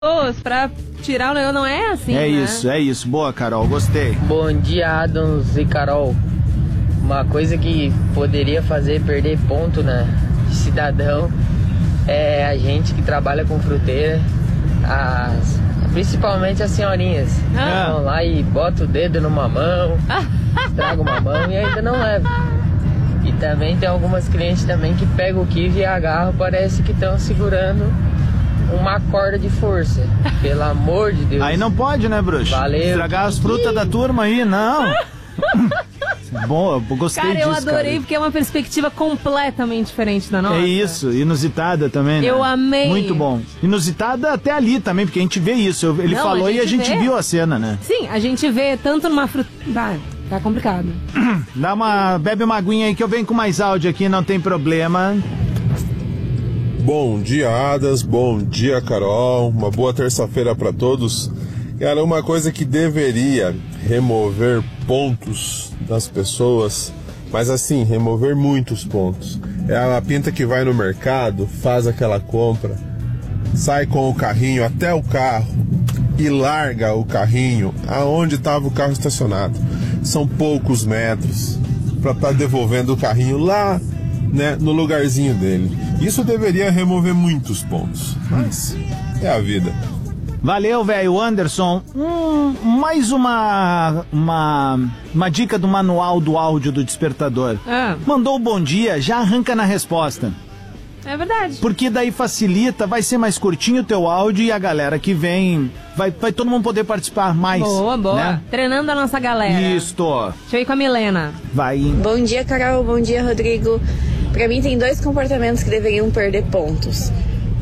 pra tirar o negócio, não é assim, É né? isso. Boa, Carol, gostei. Bom dia, Adams e Carol. Uma coisa que poderia fazer perder ponto, né, de cidadão é a gente que trabalha com fruteira, principalmente as senhorinhas. Vão lá e bota o dedo numa mão, estraga uma mão e ainda não leva. E também tem algumas clientes também que pegam o kiwi e agarram, parece que estão segurando uma corda de força. Pelo amor de Deus. Aí não pode, né, bruxo? Valeu. Estragar as frutas da turma aí, não. Bom, eu gostei disso, Cara, eu adorei, porque é uma perspectiva completamente diferente da nossa. É isso, inusitada também, né? Eu amei. Muito bom. Inusitada até ali também, porque a gente vê isso. Ele Não, falou a e a gente vê. viu a cena, né? Sim, a gente vê tanto numa fruta... Tá complicado. Bebe uma aguinha aí que eu venho com mais áudio aqui, não tem problema. Bom dia, Adas. Bom dia, Carol. Uma boa terça-feira para todos. Cara, uma coisa que deveria remover pontos das pessoas, mas assim, remover muitos pontos. É a pinta que vai no mercado, faz aquela compra, sai com o carrinho até o carro e larga o carrinho aonde estava o carro estacionado. São poucos metros para estar devolvendo o carrinho lá, né, no lugarzinho dele. Isso deveria remover muitos pontos, mas é a vida. Valeu, velho. Anderson, mais uma dica do manual do áudio do despertador. Mandou o bom dia, já arranca na resposta. É verdade. Porque daí facilita, vai ser mais curtinho o teu áudio e a galera que vem, vai todo mundo poder participar mais. Boa. Né? Treinando a nossa galera. Isto. Deixa eu ir com a Milena. Vai. Bom dia, Carol. Bom dia, Rodrigo. Pra mim tem 2 comportamentos que deveriam perder pontos.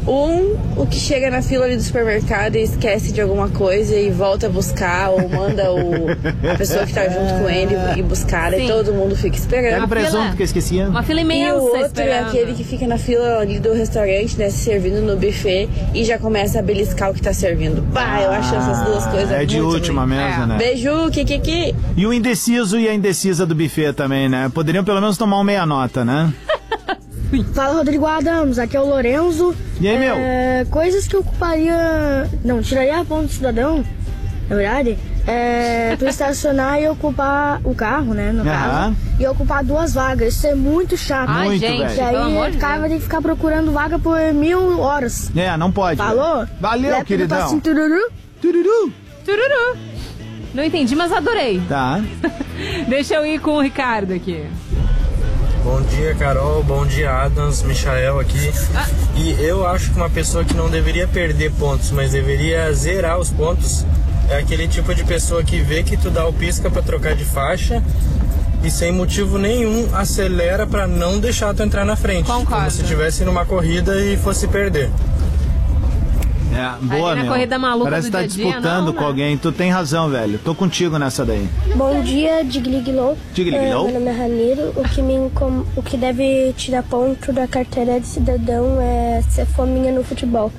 O que chega na fila ali do supermercado e esquece de alguma coisa e volta a buscar, ou manda a pessoa que tá junto com ele ir buscar. Sim. E todo mundo fica esperando. Pega o presunto que eu esquecia. Uma fila imensa E o outro esperando. é aquele que fica na fila ali do restaurante, né, se servindo no buffet e já começa a beliscar o que tá servindo. Eu acho essas duas coisas é de muito última ruim. mesmo, né? Beijo, que. E o indeciso e a indecisa do buffet também, né? Poderiam pelo menos tomar uma meia nota, né? Fala, Rodrigo Adams, aqui é o Lorenzo. E aí, meu? Coisas que eu ocuparia... Não, tiraria a ponto do cidadão, na verdade. Tu estacionar e ocupar o carro, né, no caso. E ocupar 2 vagas. Isso é muito chato. Muito, gente, velho. E aí o cara vai ter que ficar procurando vaga por 1000 horas. Não pode. Falou? Velho. Valeu, Lépido queridão. passinho, tururu. Tururu. Não entendi, mas adorei. Tá. Deixa eu ir com o Ricardo aqui. Bom dia, Carol. Bom dia, Adams. Michael aqui. E eu acho que uma pessoa que não deveria perder pontos, mas deveria zerar os pontos, é aquele tipo de pessoa que vê que tu dá o pisca pra trocar de faixa e sem motivo nenhum acelera pra não deixar tu entrar na frente. Concordo. Como se estivesse numa corrida e fosse perder. Boa, na meu. corrida maluca Parece do que tá dia a dia, disputando não, com né? alguém. Tu tem razão, velho. Tô contigo nessa daí. Bom dia, Digliglow. Digliglow? Meu nome é Ramiro. O que deve tirar ponto da carteira de cidadão é ser fominha no futebol.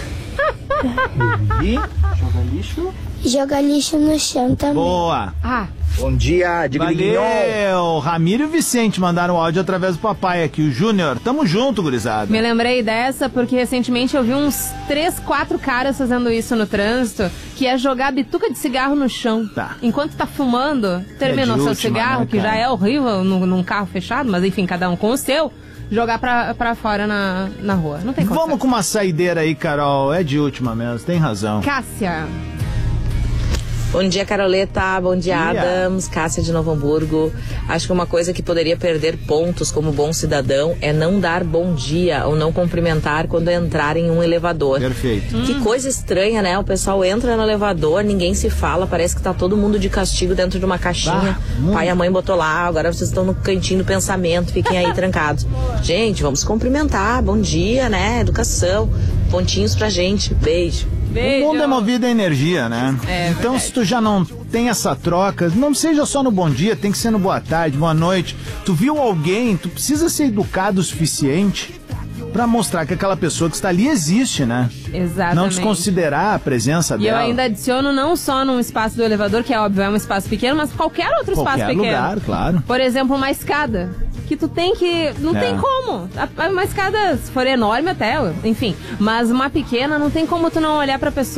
E joga lixo. Joga lixo no chão também. Boa. Bom dia, Diglignon. Valeu. Ramiro e Vicente mandaram áudio através do papai aqui, o Júnior. Tamo junto, gurizada. Me lembrei dessa porque recentemente eu vi uns 3, 4 caras fazendo isso no trânsito, que é jogar bituca de cigarro no chão. Tá. Enquanto tá fumando, terminou de seu última, cigarro, né, que já cara? é horrível num carro fechado, mas enfim, cada um com o seu, jogar pra fora na rua. Não tem como. Vamos com uma saideira aí, Carol. É de última mesmo, tem razão. Cássia. Bom dia, Caroleta. Bom dia, Adams. Cássia de Novo Hamburgo. Acho que uma coisa que poderia perder pontos como bom cidadão é não dar bom dia ou não cumprimentar quando entrar em um elevador. Perfeito. Que coisa estranha, né? O pessoal entra no elevador, ninguém se fala, parece que tá todo mundo de castigo dentro de uma caixinha. Pai e a mãe botou lá, agora vocês estão no cantinho do pensamento, fiquem aí trancados. Gente, vamos cumprimentar. Bom dia, né? Educação. Pontinhos pra gente. Beijo. Beijo. O mundo é movido a energia, né? Então, se tu já não tem essa troca, não seja só no bom dia, tem que ser no boa tarde, boa noite. Tu viu alguém, tu precisa ser educado o suficiente pra mostrar que aquela pessoa que está ali existe, né? Exatamente. Não desconsiderar a presença E dela. eu ainda adiciono não só num espaço do elevador, que é óbvio, é um espaço pequeno, mas qualquer outro espaço pequeno. Qualquer lugar, claro. Por exemplo, uma escada. que tu tem que... Não tem como. Uma escada, se for enorme até, enfim. Mas uma pequena, não tem como tu não olhar pra pessoa